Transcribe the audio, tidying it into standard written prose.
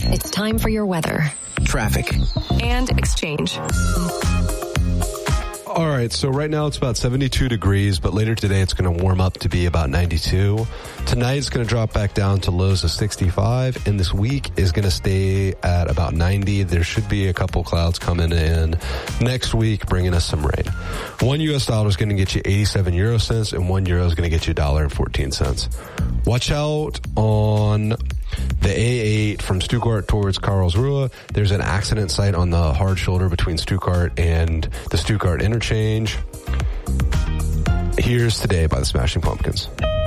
It's time for your weather. Traffic. And exchange. All right, so right now it's about 72 degrees, but later today it's going to warm up to be about 92. Tonight it's going to drop back down to lows of 65, and this week is going to stay at about 90. There should be a couple clouds coming in next week, bringing us some rain. One U.S. dollar is going to get you 87 euro cents, and 1 euro is going to get you $1.14. Watch out on the A8 from Stuttgart towards Karlsruhe. There's an accident site on the hard shoulder between Stuttgart and the Stuttgart interchange. Here's Today by the Smashing Pumpkins.